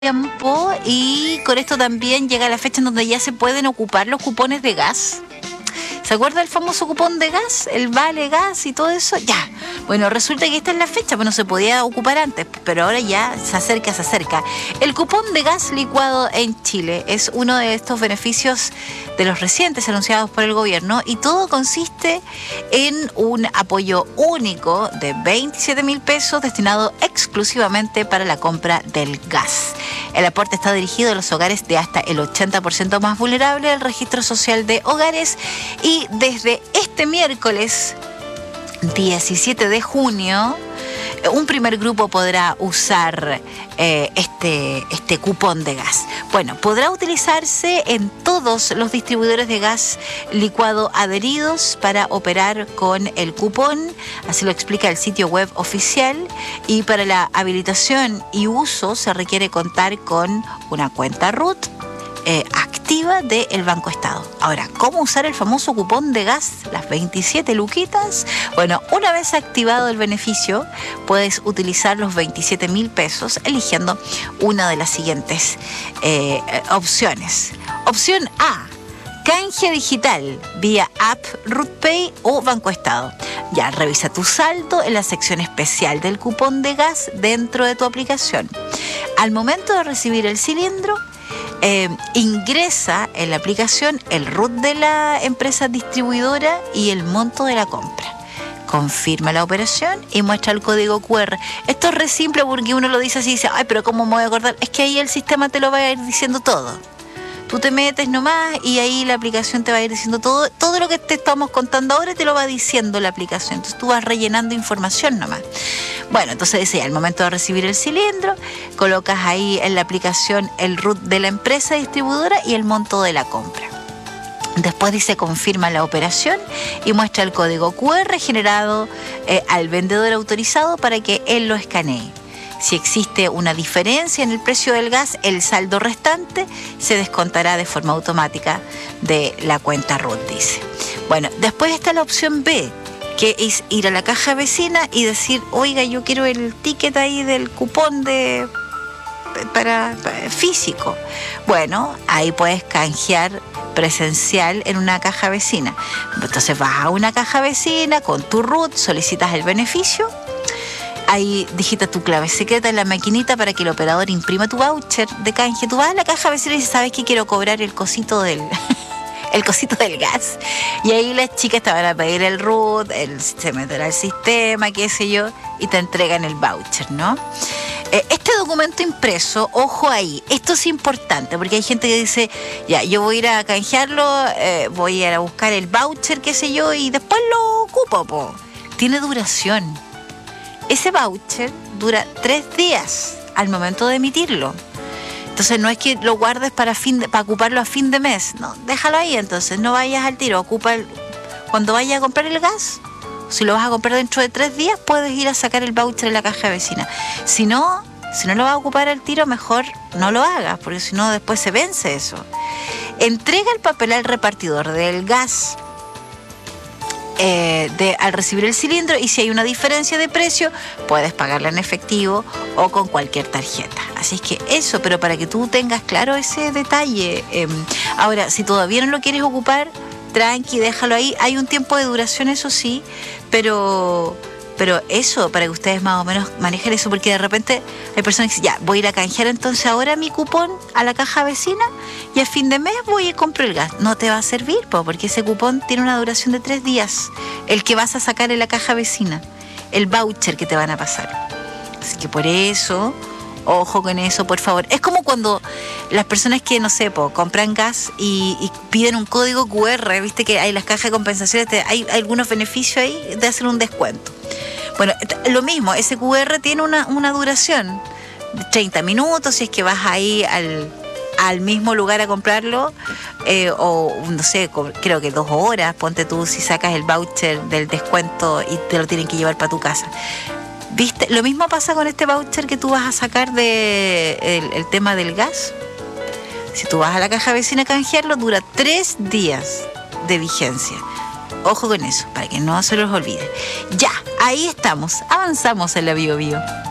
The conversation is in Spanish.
tiempo y con esto también llega la fecha en donde ya se pueden ocupar los cupones de gas. ¿Se acuerda el famoso cupón de gas? El vale gas y todo eso. Ya. Bueno, resulta que esta es la fecha, pues no se podía ocupar antes, pero ahora ya se acerca. El cupón de gas licuado en Chile es uno de estos beneficios de los recientes anunciados por el gobierno y todo consiste en un apoyo único de 27.000 pesos destinado exclusivamente para la compra del gas. El aporte está dirigido a los hogares de hasta el 80% más vulnerable del registro social de hogares y desde este miércoles 17 de junio un primer grupo podrá usar este cupón de gas. Bueno, podrá utilizarse en todos los distribuidores de gas licuado adheridos para operar con el cupón, así lo explica el sitio web oficial, y para la habilitación y uso se requiere contar con una cuenta RUT activa del Banco Estado. Ahora, ¿cómo usar el famoso cupón de gas? Las 27 luquitas. Bueno, una vez activado el beneficio, puedes utilizar los 27.000 pesos eligiendo una de las siguientes opciones. Opción A: canje digital vía app RUTPay o Banco Estado. Ya, revisa tu saldo en la sección especial del cupón de gas dentro de tu aplicación. Al momento de recibir el cilindro, ingresa en la aplicación el RUT de la empresa distribuidora y el monto de la compra. Confirma la operación y muestra el código QR. Esto es re simple porque uno lo dice así y dice, ay, pero ¿cómo me voy a acordar? Es que ahí el sistema te lo va a ir diciendo todo. Tú te metes nomás y ahí la aplicación te va a ir diciendo todo lo que te estamos contando ahora te lo va diciendo la aplicación. Entonces tú vas rellenando información nomás. Bueno, entonces dice, al momento de recibir el cilindro, colocas ahí en la aplicación el RUT de la empresa distribuidora y el monto de la compra. Después dice, confirma la operación y muestra el código QR generado al vendedor autorizado para que él lo escanee. Si existe una diferencia en el precio del gas, el saldo restante se descontará de forma automática de la cuenta RUT, dice. Bueno, después está la opción B, que es ir a la caja vecina y decir, oiga, yo quiero el ticket ahí del cupón para físico. Bueno, ahí puedes canjear presencial en una caja vecina. Entonces vas a una caja vecina con tu RUT, solicitas el beneficio. Ahí digita tu clave secreta en la maquinita para que el operador imprima tu voucher de canje. Tú vas a la caja vecina y dices, ¿sabes qué? Quiero cobrar el cosito del gas. Y ahí las chicas te van a pedir el RUT, se meterá al sistema, qué sé yo, y te entregan el voucher, ¿no? Este documento impreso, ojo ahí, esto es importante porque hay gente que dice, ya, yo voy a ir a canjearlo, voy a ir a buscar el voucher, qué sé yo, y después lo ocupo, po. Tiene duración. Ese voucher dura 3 días al momento de emitirlo. Entonces no es que lo guardes para ocuparlo a fin de mes. No, déjalo ahí entonces, no vayas al tiro. Cuando vayas a comprar el gas. Si lo vas a comprar dentro de 3 días, puedes ir a sacar el voucher en la caja vecina. Si no lo vas a ocupar al tiro, mejor no lo hagas, porque si no después se vence eso. Entrega el papel al repartidor del gas al recibir el cilindro, y si hay una diferencia de precio puedes pagarla en efectivo o con cualquier tarjeta. Así es que eso, pero para que tú tengas claro ese detalle. Ahora, si todavía no lo quieres ocupar, tranqui, déjalo ahí. Hay un tiempo de duración, eso sí, pero eso, para que ustedes más o menos manejen eso, porque de repente hay personas que dicen, ya, voy a ir a canjear entonces ahora mi cupón a la caja vecina y a fin de mes voy y compro el gas. No te va a servir, porque ese cupón tiene una duración de 3 días, el que vas a sacar en la caja vecina, el voucher que te van a pasar. Así que por eso, ojo con eso, por favor. Es como cuando las personas que, no sé, compran gas y piden un código QR, viste que hay las cajas de compensaciones, hay algunos beneficios ahí de hacer un descuento. Bueno, lo mismo, ese QR tiene una duración de 30 minutos, si es que vas ahí al mismo lugar a comprarlo, o no sé, creo que 2 horas, ponte tú si sacas el voucher del descuento y te lo tienen que llevar para tu casa. ¿Viste? Lo mismo pasa con este voucher que tú vas a sacar el tema del gas. Si tú vas a la caja vecina a canjearlo, dura 3 días de vigencia. Ojo con eso, para que no se los olvide. Ya, ahí estamos, avanzamos en la Bio Bio.